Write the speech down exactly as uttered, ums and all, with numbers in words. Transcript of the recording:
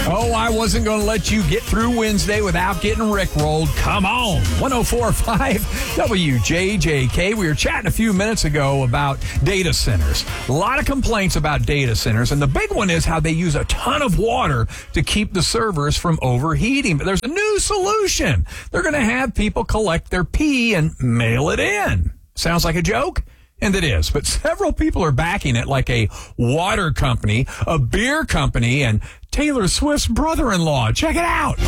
Oh, I wasn't going to let you get through Wednesday without getting rickrolled. Come on. one oh four point five W J J K. We were chatting a few minutes ago about data centers. A lot of complaints about data centers, and the big one is how they use a ton of water to keep the servers from overheating. But there's a new solution. They're going to have people collect their pee and mail it in. Sounds like a joke? And it is, but several people are backing it, like a water company, a beer company, and Taylor Swift's brother-in-law. Check it out.